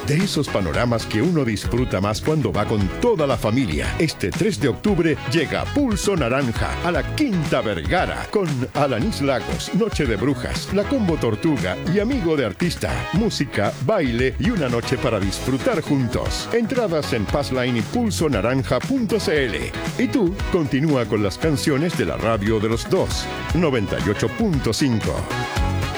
De esos panoramas que uno disfruta más cuando va con toda la familia. Este 3 de octubre llega Pulso Naranja a la Quinta Vergara con Alanis Lagos, Noche de Brujas, La Combo Tortuga y Amigo de Artista. Música, baile y una noche para disfrutar juntos. Entradas en Passline y pulsonaranja.cl. Y tú, continúa con las canciones de la radio de los dos. 98.5.